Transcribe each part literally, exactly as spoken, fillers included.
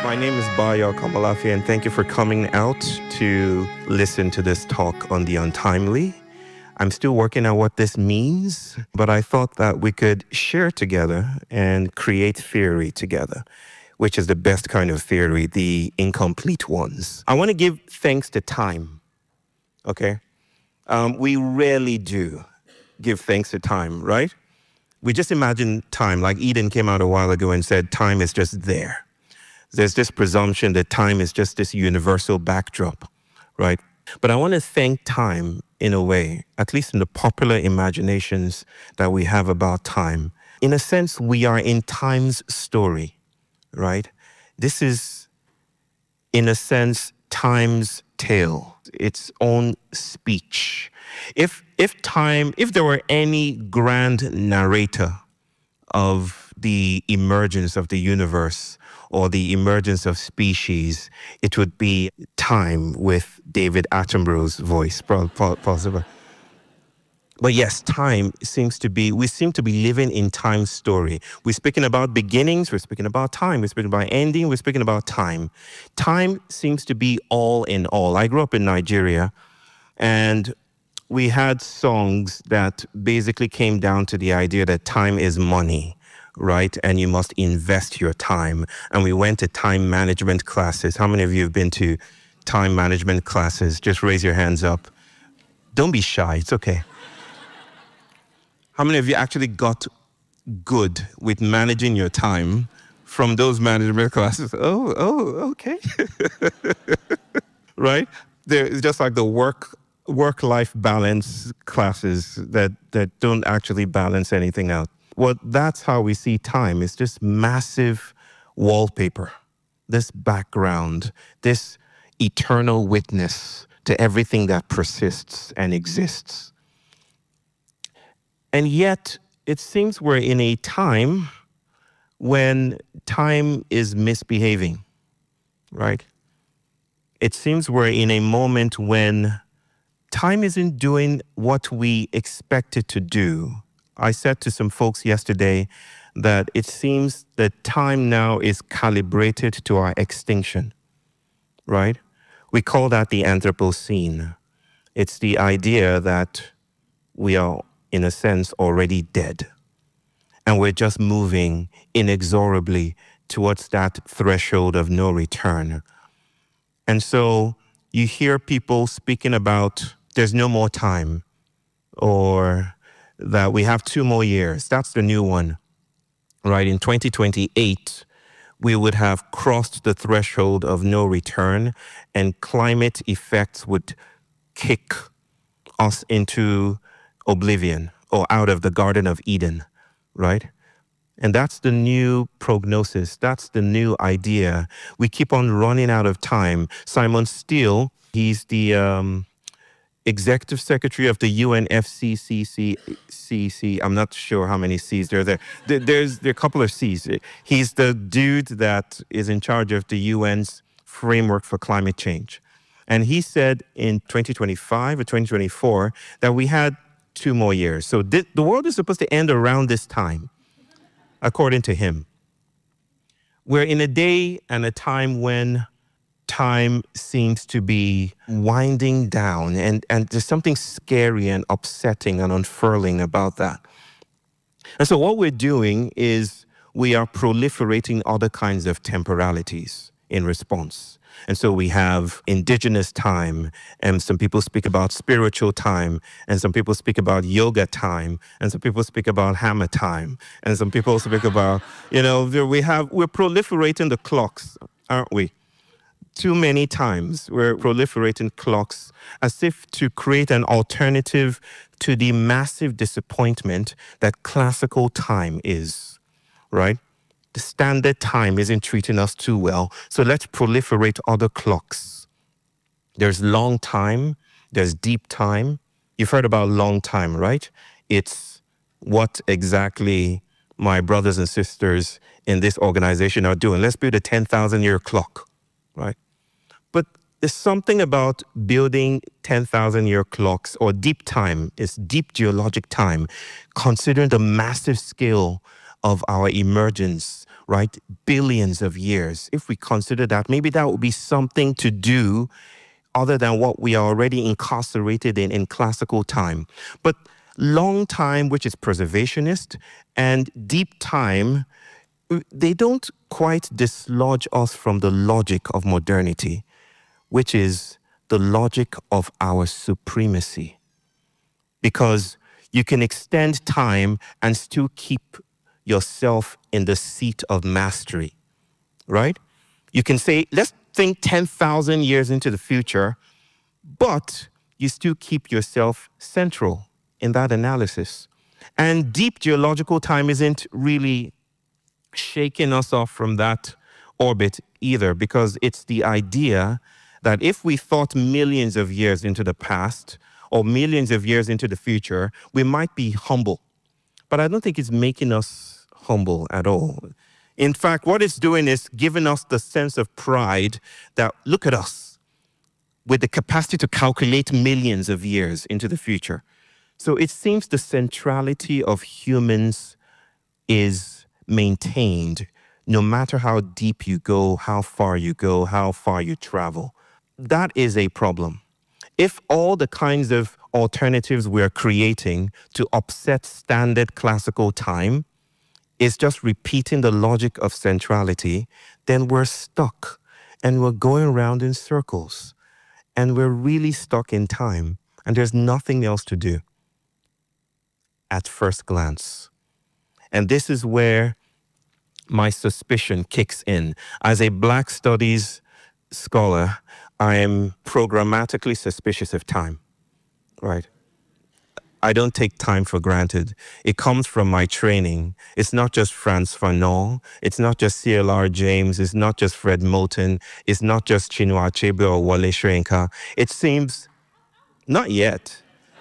My name is Bayo Kamalafi, and thank you for coming out to listen to this talk on the untimely. I'm still working out what this means, but I thought that we could share together and create theory together, which is the best kind of theory, the incomplete ones. I want to give thanks to time, okay? Um, we rarely do give thanks to time, right? We just imagine time, like Eden came out a while ago and said time is just there. There's this presumption that time is just this universal backdrop, right? But I want to thank time in a way, at least in the popular imaginations that we have about time. In a sense, we are in time's story, right? This is, in a sense, time's tale, its own speech. If, if time, if there were any grand narrator of the emergence of the universe or the emergence of species, it would be time with David Attenborough's voice, possible. But yes, time seems to be, we seem to be living in time's story. We're speaking about beginnings, we're speaking about time, we're speaking about ending, we're speaking about time. Time seems to be all in all. I grew up in Nigeria, and we had songs that basically came down to the idea that time is money, right? And you must invest your time. And we went to time management classes. How many of you have been to time management classes? Just raise your hands up. Don't be shy, it's okay. How many of you actually got good with managing your time from those management classes? Oh, oh, okay. Right? They're just like the work work-life balance classes that, that don't actually balance anything out. Well, that's how we see time. It's this massive wallpaper, this background, this eternal witness to everything that persists and exists. And yet, it seems we're in a time when time is misbehaving, right? It seems we're in a moment when time isn't doing what we expect it to do. I said to some folks yesterday that it seems that time now is calibrated to our extinction, right? We call that the Anthropocene. It's the idea that we are, in a sense, already dead. And we're just moving inexorably towards that threshold of no return. And so you hear people speaking about there's no more time, or that we have two more years. That's the new one, right? In twenty twenty-eight, we would have crossed the threshold of no return, and climate effects would kick us into oblivion or out of the Garden of Eden, right? And that's the new prognosis. That's the new idea. We keep on running out of time. Simon Steele, he's the um, executive secretary of the U N F C C C. I'm not sure how many C's there are there. There's there are a couple of C's. He's the dude that is in charge of the U N's framework for climate change. And he said in twenty twenty-five or twenty twenty-four that we had two more years. So th- the world is supposed to end around this time, according to him. We're in a day and a time when time seems to be winding down, and, and there's something scary and upsetting and unfurling about that. And so what we're doing is we are proliferating other kinds of temporalities in response. And so we have indigenous time, and some people speak about spiritual time, and some people speak about yoga time, and some people speak about hammer time, and some people speak about, you know, we have, we're proliferating the clocks, aren't we? Too many times we're proliferating clocks as if to create an alternative to the massive disappointment that classical time is, right? The standard time isn't treating us too well, so let's proliferate other clocks. There's long time, there's deep time. You've heard about long time, right? It's what exactly my brothers and sisters in this organization are doing. Let's build a ten thousand year clock, right? But there's something about building ten thousand year clocks, or deep time, it's deep geologic time, considering the massive scale of our emergence right? Billions of years. If we consider that, maybe that would be something to do other than what we are already incarcerated in in classical time. But long time, which is preservationist, and deep time, they don't quite dislodge us from the logic of modernity, which is the logic of our supremacy. Because you can extend time and still keep yourself in the seat of mastery, right? You can say, let's think ten thousand years into the future, but you still keep yourself central in that analysis. And deep geological time isn't really shaking us off from that orbit either, because it's the idea that if we thought millions of years into the past or millions of years into the future, we might be humble. But I don't think it's making us humble at all. In fact, what it's doing is giving us the sense of pride that, look at us, with the capacity to calculate millions of years into the future. So it seems the centrality of humans is maintained no matter how deep you go, how far you go, how far you travel. That is a problem. If all the kinds of alternatives we're creating to upset standard classical time is just repeating the logic of centrality, then we're stuck and we're going around in circles and we're really stuck in time and there's nothing else to do at first glance. And this is where my suspicion kicks in. As a Black Studies scholar, I am programmatically suspicious of time, right? I don't take time for granted. It comes from my training. It's not just Frantz Fanon. It's not just C L R James. It's not just Fred Moulton. It's not just Chinua Achebe or Wole Soyinka. It seems, not yet.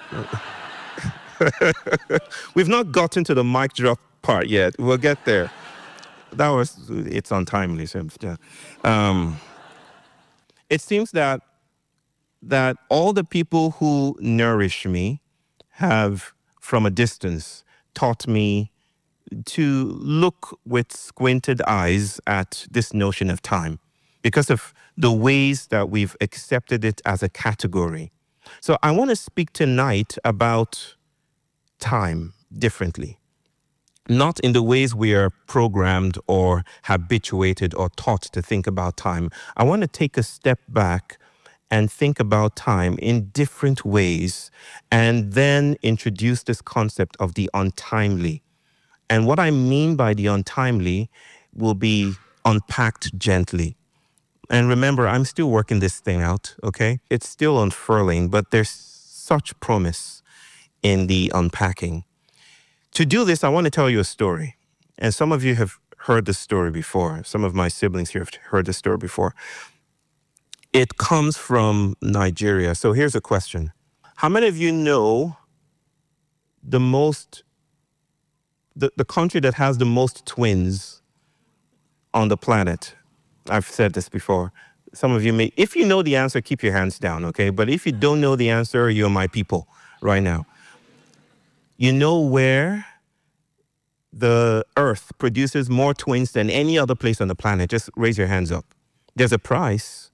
We've not gotten to the mic drop part yet. We'll get there. That was, it's untimely. So, yeah. um, it seems that that all the people who nourish me have, from a distance, taught me to look with squinted eyes at this notion of time because of the ways that we've accepted it as a category. So I want to speak tonight about time differently. Not in the ways we are programmed or habituated or taught to think about time. I want to take a step back and think about time in different ways and then introduce this concept of the untimely. And what I mean by the untimely will be unpacked gently. And remember, I'm still working this thing out, okay? It's still unfurling, but there's such promise in the unpacking. To do this, I want to tell you a story. And some of you have heard this story before. Some of my siblings here have heard this story before. It comes from Nigeria. So here's a question. How many of you know the most, the, the country that has the most twins on the planet? I've said this before. Some of you may, if you know the answer, keep your hands down, okay? But if you don't know the answer, you're my people right now. You know where the Earth produces more twins than any other place on the planet? Just raise your hands up. There's a price.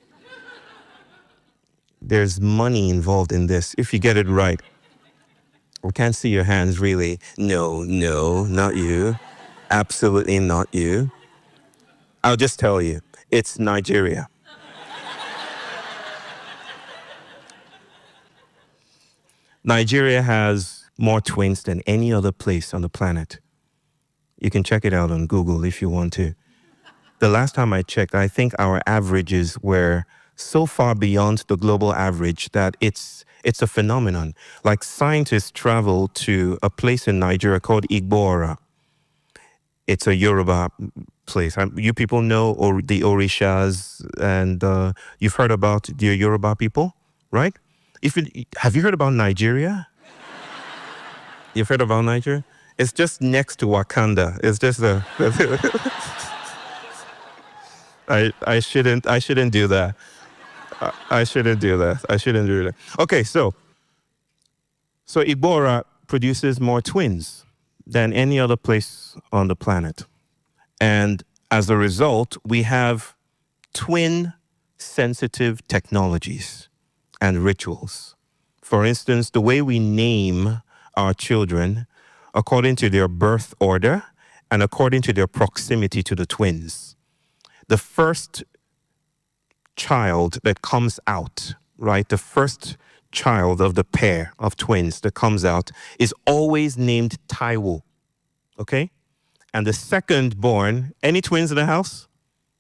There's money involved in this, if you get it right. We can't see your hands, really. No, no, not you. Absolutely not you. I'll just tell you, it's Nigeria. Nigeria has more twins than any other place on the planet. You can check it out on Google if you want to. The last time I checked, I think our averages were so far beyond the global average that it's it's a phenomenon. Like scientists travel to a place in Nigeria called Igbora. It's a Yoruba place. You people know or the Orishas, and uh, you've heard about the Yoruba people, right? If you, have you heard about Nigeria? You've heard about Nigeria? It's just next to Wakanda. It's just a. I I shouldn't I shouldn't do that. I, I shouldn't do that. I shouldn't do that. Okay, so so Igbora produces more twins than any other place on the planet. And as a result, we have twin sensitive technologies and rituals. For instance, the way we name our children according to their birth order and according to their proximity to the twins. The first child that comes out, right, the first child of the pair of twins that comes out is always named Taiwo, okay? And the second born, any twins in the house?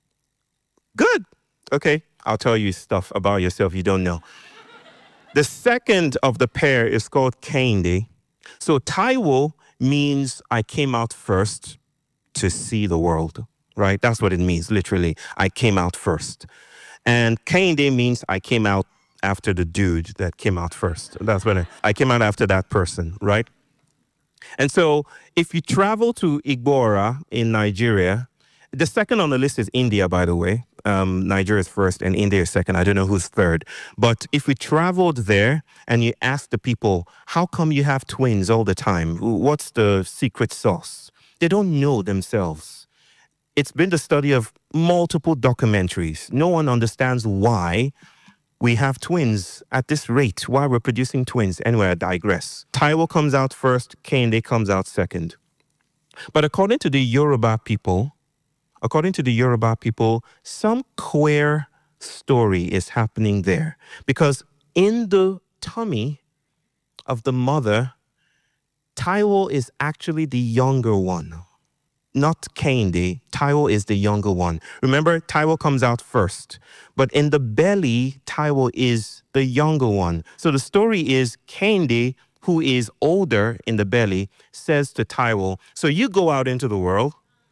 Good. Okay, I'll tell you stuff about yourself you don't know. The second of the pair is called Kehinde. So Taiwo means I came out first to see the world, right? That's what it means, literally. I came out first. And Kehinde means I came out after the dude that came out first. That's what I, I came out after that person, right? And so if you travel to Igbora in Nigeria, the second on the list is India, by the way. Um, Nigeria is first and India is second. I don't know who's third. But if we traveled there and you ask the people, how come you have twins all the time? What's the secret sauce? They don't know themselves. It's been the study of multiple documentaries. No one understands why we have twins at this rate, why we're producing twins. Anyway, I digress. Taiwo comes out first, Kehinde comes out second. But according to the Yoruba people, according to the Yoruba people, some queer story is happening there. Because in the tummy of the mother, Taiwo is actually the younger one. Not Kehinde. Taiwo is the younger one. Remember, Taiwo comes out first. But in the belly, Taiwo is the younger one. So the story is Kehinde, who is older in the belly, says to Taiwo, so you go out into the world,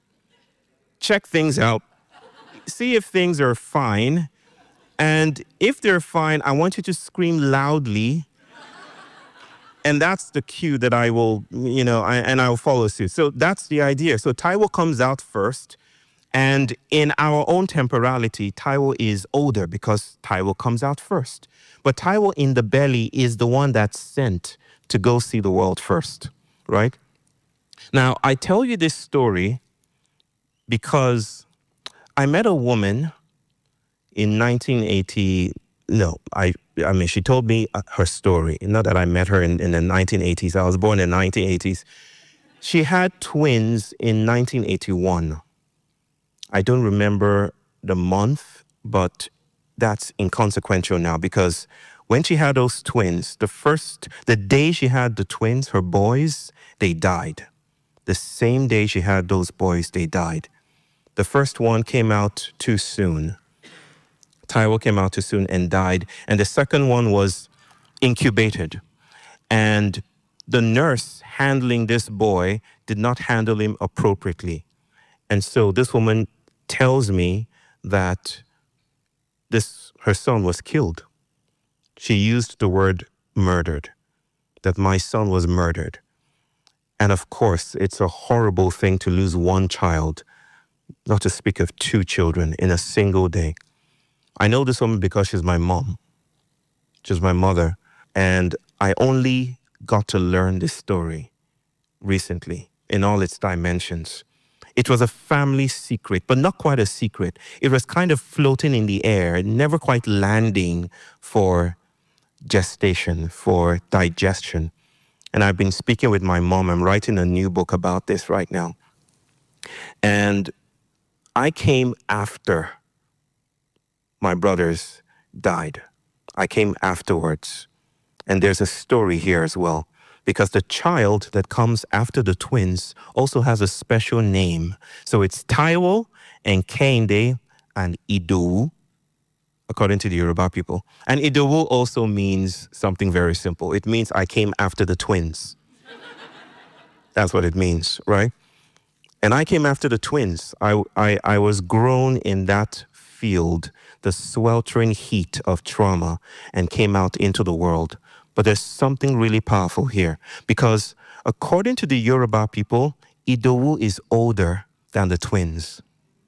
check things out, see if things are fine. And if they're fine, I want you to scream loudly. And that's the cue that I will, you know, I, and I will follow suit. So that's the idea. So Taiwo comes out first. And in our own temporality, Taiwo is older because Taiwo comes out first. But Taiwo in the belly is the one that's sent to go see the world first, right? Now, I tell you this story because I met a woman in nineteen eighty. No, I I mean, she told me her story. Not that I met her in, in the nineteen eighties. I was born in the nineteen eighties. She had twins in nineteen eighty-one. I don't remember the month, but that's inconsequential now because when she had those twins, the first, the day she had the twins, her boys, they died. The same day she had those boys, they died. The first one came out too soon. Taiwo came out too soon and died. And the second one was incubated. And the nurse handling this boy did not handle him appropriately. And so this woman tells me that this her son was killed. She used the word murdered, that my son was murdered. And of course, it's a horrible thing to lose one child, not to speak of two children in a single day. I know this woman because she's my mom. She's my mother. And I only got to learn this story recently in all its dimensions. It was a family secret, but not quite a secret. It was kind of floating in the air, never quite landing for gestation, for digestion. And I've been speaking with my mom. I'm writing a new book about this right now. And I came after my brothers died. I came afterwards. And there's a story here as well, because the child that comes after the twins also has a special name. So it's Taiwo and Kehinde and Idowu, according to the Yoruba people. And Idowu also means something very simple. It means I came after the twins. That's what it means, right? And I came after the twins. I, I, I was grown in that field, the sweltering heat of trauma, and came out into the world. But there's something really powerful here, because according to the Yoruba people, Idowu is older than the twins.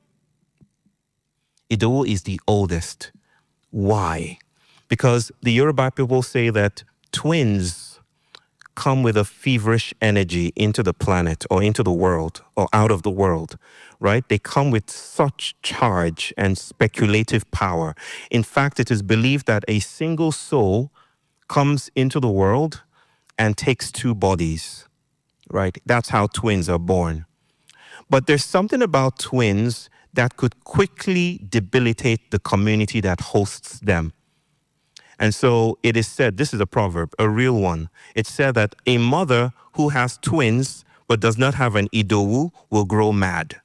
Idowu is the oldest. Why? Because the Yoruba people say that twins come with a feverish energy into the planet or into the world or out of the world, right? They come with such charge and speculative power. In fact, it is believed that a single soul comes into the world and takes two bodies, right? That's how twins are born. But there's something about twins that could quickly debilitate the community that hosts them. And so it is said, this is a proverb, a real one. It said that a mother who has twins but does not have an Idowu will grow mad,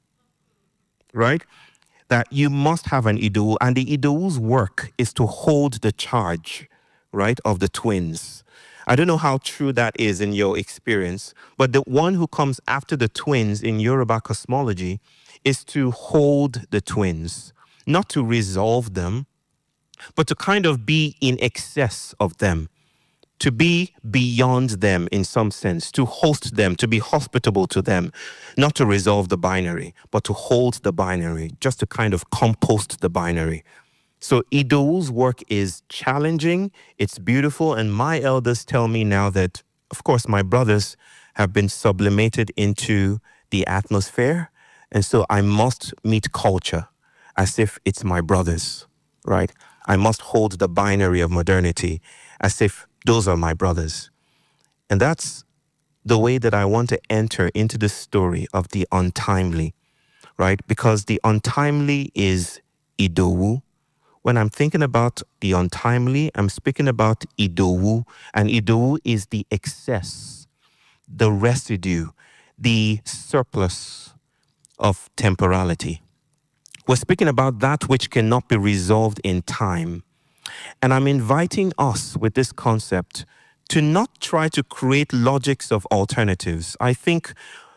right? That you must have an Idowu, and the Idowu's work is to hold the charge, right, of the twins. I don't know how true that is in your experience, but the one who comes after the twins in Yoruba cosmology is to hold the twins, not to resolve them, but to kind of be in excess of them, to be beyond them in some sense, to host them, to be hospitable to them, not to resolve the binary, but to hold the binary, just to kind of compost the binary. So Idowu's work is challenging, it's beautiful, and my elders tell me now that, of course, my brothers have been sublimated into the atmosphere, and so I must meet culture as if it's my brothers, right? I must hold the binary of modernity as if those are my brothers. And that's the way that I want to enter into the story of the untimely, right? Because the untimely is Idowu. When I'm thinking about the untimely, I'm speaking about Idowu, and Idowu is the excess, the residue, the surplus of temporality. We're speaking about that which cannot be resolved in time. And I'm inviting us with this concept to not try to create logics of alternatives. I think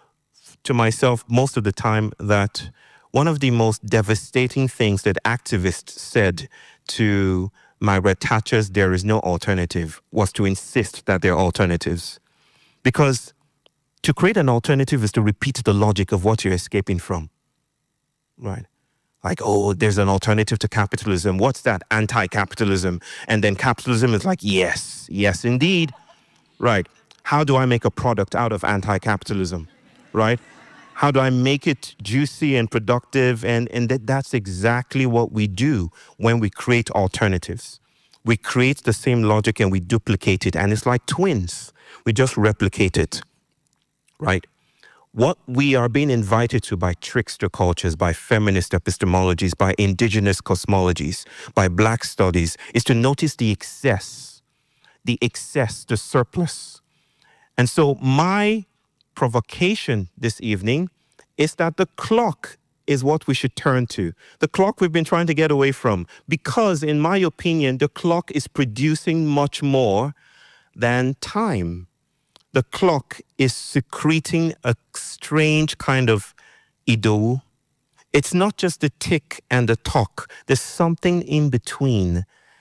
to myself most of the time that one of the most devastating things that activists said to Margaret Thatcher's "there is no alternative" was to insist that there are alternatives. Because to create an alternative is to repeat the logic of what you're escaping from, right? Like, oh, there's an alternative to capitalism. What's that? Anti-capitalism. And then capitalism is like, yes, yes, indeed. Right. How do I make a product out of anti-capitalism? Right? How do I make it juicy and productive? And, and that, that's exactly what we do when we create alternatives. We create the same logic and we duplicate it. And it's like twins. We just replicate it. Right? What we are being invited to by trickster cultures, by feminist epistemologies, by indigenous cosmologies, by black studies, is to notice the excess, the excess, the surplus. And so my provocation this evening is that the clock is what we should turn to. The clock we've been trying to get away from, because in my opinion, the clock is producing much more than time. The clock is secreting a strange kind of Idowu. It's not just the tick and the tock. There's something in between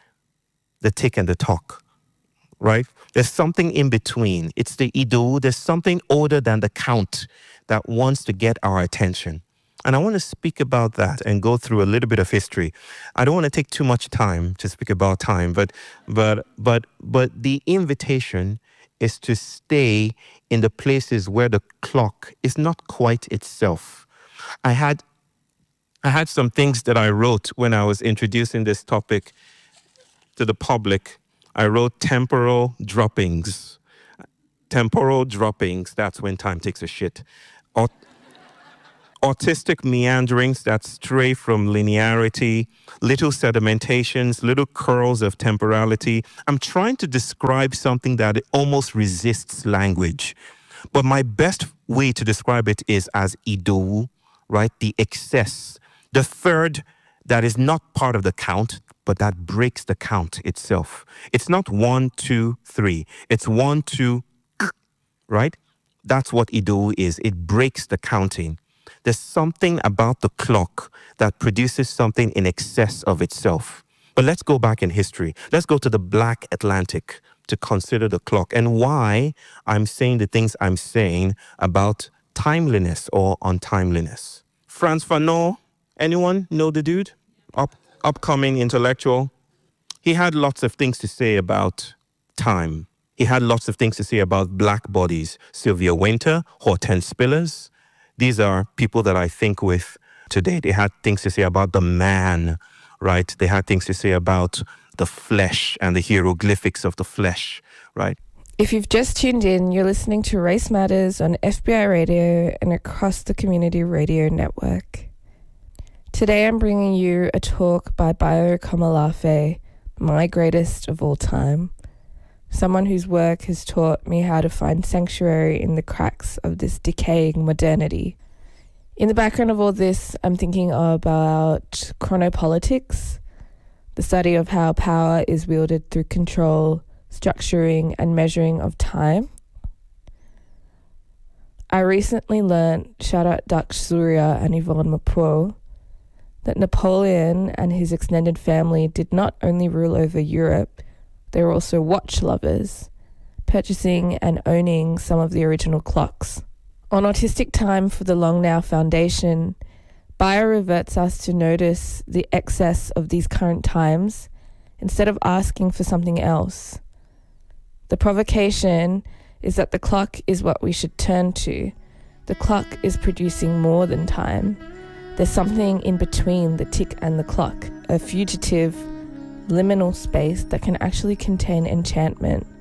the tick and the tock, right? There's something in between. It's the Idowu. There's something older than the count that wants to get our attention. And I want to speak about that and go through a little bit of history. I don't want to take too much time to speak about time, but but but but the invitation is to stay in the places where the clock is not quite itself. I had I had some things that I wrote when I was introducing this topic to the public. I wrote temporal droppings. Temporal droppings, that's when time takes a shit. Aut- autistic meanderings that stray from linearity, little sedimentations, little curls of temporality. I'm trying to describe something that almost resists language. But my best way to describe it is as Idowu, right? The excess, the third that is not part of the count, but that breaks the count itself. It's not one, two, three. It's one, two, right? That's what Idowu is. It breaks the counting. There's something about the clock that produces something in excess of itself. But let's go back in history. Let's go to the Black Atlantic to consider the clock and why I'm saying the things I'm saying about timeliness or untimeliness. Frantz Fanon, anyone know the dude? Up, upcoming intellectual. He had lots of things to say about time. He had lots of things to say about black bodies. Sylvia Wynter, Hortense Spillers. These are people that I think with today. They had things to say about the man, right? They had things to say about the flesh and the hieroglyphics of the flesh, right? If you've just tuned in, you're listening to Race Matters on F B I Radio and across the Community Radio Network. Today I'm bringing you a talk by Bayo Komolafe, my greatest of all time, someone whose work has taught me how to find sanctuary in the cracks of this decaying modernity. In the background of all this, I'm thinking about chronopolitics, the study of how power is wielded through control, structuring, and measuring of time. I recently learned, shout out Daksh Surya and Yvonne Mapur, that Napoleon and his extended family did not only rule over Europe, they were also watch lovers, purchasing and owning some of the original clocks. On Autistic Time for the Long Now Foundation, Bayo reverts us to notice the excess of these current times instead of asking for something else. The provocation is that the clock is what we should turn to. The clock is producing more than time. There's something in between the tick and the clock, a fugitive, liminal space that can actually contain enchantment